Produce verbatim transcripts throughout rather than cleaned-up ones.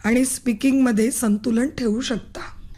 आणि स्पीकिंगमध्ये संतुलन ठेवू शकता.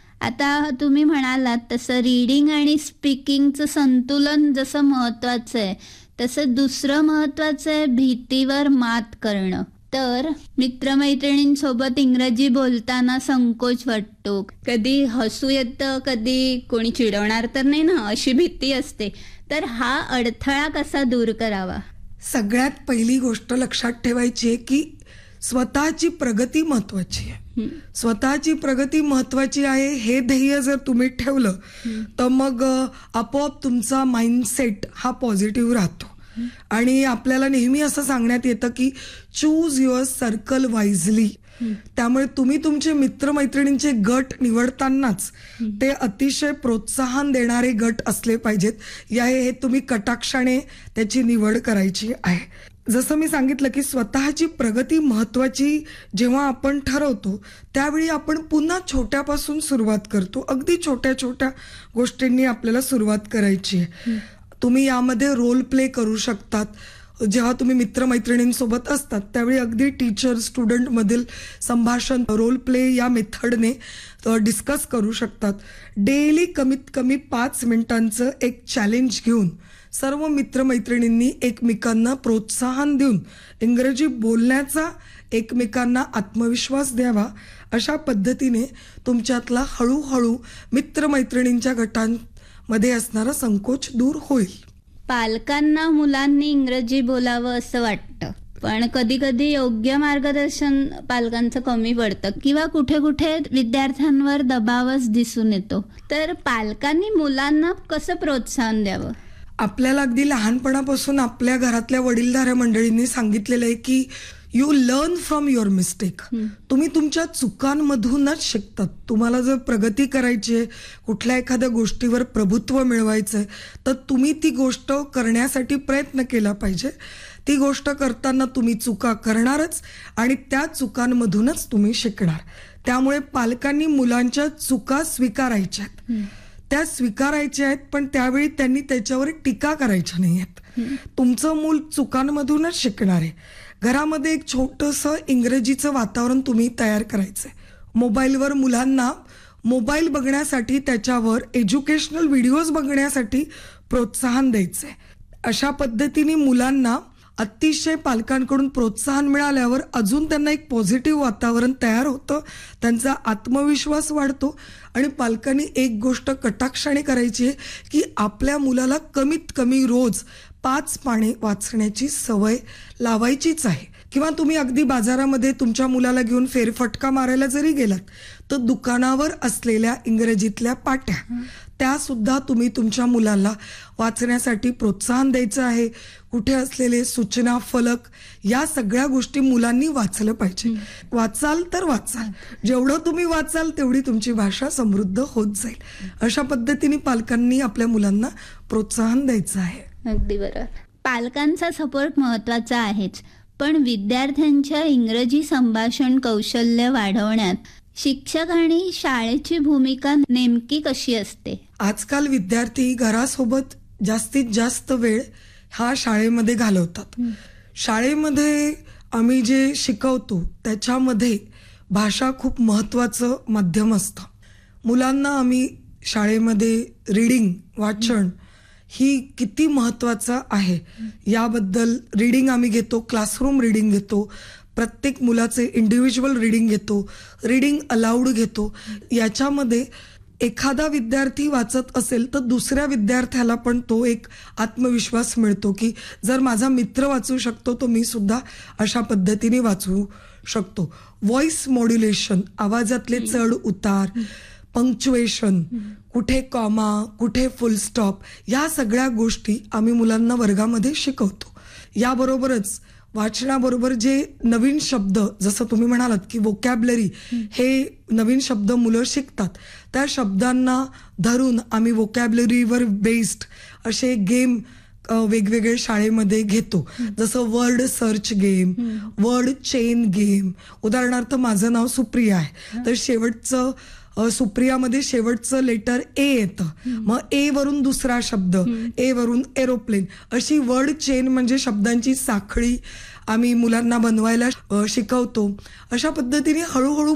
आता तुम्ही म्हणालात तसं रीडिंग आणि स्पीकिंगचं संतुलन जसं महत्वाचं आहे, तसं दुसरं महत्वाचं आहे भीतीवर मात करणं. तर मित्रमैत्रिणींसोबत इंग्रजी बोलताना संकोच वाटतो, कधी हसू येतं, कधी कोणी चिडवणार तर नाही ना, अशी भीती असते. तर हा अडथळा कसा दूर करावा? सगळ्यात पहिली गोष्ट लक्षात ठेवायची आहे की स्वतःची प्रगती महत्वाची आहे. स्वतःची प्रगती महत्वाची आहे हे ध्येय जर तुम्ही ठेवलं तर मग आपोआप तुमचा माइंडसेट हा पॉझिटिव्ह राहतो. आणि आपल्याला नेहमी असं सांगण्यात येतं की चूज युअर सर्कल वाईजली. त्यामुळे तुम्ही तुमचे मित्रमैत्रिणींचे गट निवडतानाच ते अतिशय प्रोत्साहन देणारे गट असले पाहिजेत. या हे तुम्ही कटाक्षाने त्याची निवड करायची आहे. जसं मी सांगितलं की स्वतःची प्रगती महत्वाची जेव्हा आपण ठरवतो त्यावेळी आपण पुन्हा छोट्यापासून सुरुवात करतो. अगदी छोट्या छोट्या गोष्टींनी आपल्याला सुरुवात करायची आहे. तुम्ही यामध्ये रोल प्ले करू शकतात. जेव्हा तुम्ही मित्रमैत्रिणींसोबत असतात त्यावेळी अगदी टीचर स्टुडंट मधील संभाषण रोल प्ले या मेथडने डिस्कस करू शकतात. डेली कमीत कमी पाच मिनिटांचं एक चॅलेंज घेऊन सर्व मित्रमैत्रिणींनी एकमेकांना प्रोत्साहन देऊन इंग्रजी बोलण्याचा एकमेकांना आत्मविश्वास द्यावा. अशा पद्धतीने तुमच्यातला हळूहळू मित्रमैत्रिणींच्या गटांमध्ये असणारा संकोच दूर होईल. पालकांना मुलांनी इंग्रजी बोलावं असं वाटतं, पण कधी कधी योग्य मार्गदर्शन पालकांचं कमी पडतं किंवा कुठे कुठे विद्यार्थ्यांवर दबावच दिसून येतो. तर पालकांनी मुलांना कसं प्रोत्साहन द्यावं? आपल्याला अगदी लहानपणापासून आपल्या घरातल्या वडीलधाऱ्या मंडळींनी सांगितलेलं आहे की you learn from your mistake. तुम्ही तुमच्या चुकांमधूनच शिकतात. तुम्हाला जर प्रगती करायची आहे, कुठल्या एखाद्या गोष्टीवर प्रभुत्व मिळवायचं आहे, तर तुम्ही ती गोष्ट करण्यासाठी प्रयत्न केला पाहिजे. ती गोष्ट करताना तुम्ही चुका करणारच आणि त्या चुकांमधूनच तुम्ही शिकणार. त्यामुळे पालकांनी मुलांच्या चुका स्वीकारायच्या आहेत, त्या स्वीकारायच्या आहेत, पण त्यावेळी त्यांनी त्याच्यावर टीका करायच्या नाही आहेत. तुमचं मूल चुकांमधूनच शिकणार आहे. घरामध्ये एक छोटंसं इंग्रजीचं वातावरण तुम्ही तयार करायचंय. मोबाईलवर मुलांना मोबाईल बघण्यासाठी, त्याच्यावर एज्युकेशनल व्हिडिओज बघण्यासाठी प्रोत्साहन द्यायचंय. अशा पद्धतीने मुलांना अतिशय पालकांकडून प्रोत्साहन मिळाल्यावर अजून त्यांना एक पॉझिटिव्ह वातावरण तयार होतं, त्यांचा आत्मविश्वास वाढतो. आणि पालकांनी एक गोष्ट कटाक्षाने करायची आहे की आपल्या मुलाला कमीत कमी रोज पाच पाने वाचण्याची सवय लावायचीच आहे. किंवा तुम्ही अगदी बाजारामध्ये तुमच्या मुलाला घेऊन फेरफटका मारायला जरी गेलात तर दुकानावर असलेल्या इंग्रजीतल्या पाट्या त्या सुद्धा तुम्ही तुमच्या मुलाला वाचण्यासाठी प्रोत्साहन द्यायचं आहे. कुठे असलेले सूचना फलक या सगळ्या गोष्टी मुलांनी वाचलं पाहिजे. वाचाल तर वाचाल, जेवढं तुम्ही वाचाल तेवढी तुमची भाषा समृद्ध होत जाईल. अशा पद्धतीने पालकांनी आपल्या मुलांना प्रोत्साहन द्यायचं आहे. अगदी बरोबर. पालकांचा सपोर्ट महत्वाचा आहेच, पण विद्यार्थ्यांच्या इंग्रजी संभाषण कौशल्य वाढवण्यात शिक्षक आणि शाळेची भूमिका नेमकी कशी असते? आजकाल विद्यार्थी घरासोबत जास्तीत जास्त वेळ हा शाळेमध्ये घालवतात. शाळेमध्ये आम्ही जे शिकवतो त्याच्यामध्ये भाषा खूप महत्वाचं माध्यम असतं. मुलांना आम्ही शाळेमध्ये रीडिंग, वाचन ही किती महत्वाचं आहे याबद्दल रीडिंग आम्ही घेतो, क्लासरूम रीडिंग घेतो, प्रत्येक मुलाचे इंडिव्हिज्युअल रीडिंग घेतो, रीडिंग अलाउड घेतो. याच्यामध्ये एखादा विद्यार्थी वाचत असेल तर दुसऱ्या विद्यार्थ्याला पण तो एक आत्मविश्वास मिळतो की जर माझा मित्र वाचू शकतो तर मी सुद्धा अशा पद्धतीने वाचू शकतो. व्हॉइस मॉड्युलेशन, आवाजातले चढ उतार, पंक्च्युएशन, कुठे कॉमा, कुठे फुल स्टॉप, या सगळ्या गोष्टी आम्ही मुलांना वर्गामध्ये शिकवतो. याबरोबरच वाचनाबरोबर जे नवीन शब्द, जसं तुम्ही म्हणालात की वोकॅब्लरी, हे नवीन शब्द मुलं शिकतात, त्या शब्दांना धरून आम्ही वोकॅब्लरीवर बेस्ड असे गेम वेगवेगळे शाळेमध्ये घेतो. जसं word search game, word chain game. उदाहरणार्थ माझं नाव सुप्रिया आहे तर शेवटचं सुप्रियामध्ये शेवटचं लेटर ए येतं, मग ए वरून दुसरा शब्द, ए वरून एरोप्लेन, अशी वर्ड चेन म्हणजे शब्दांची साखळी आम्ही मुलांना बनवायला शिकवतो. अशा पद्धतीने हळूहळू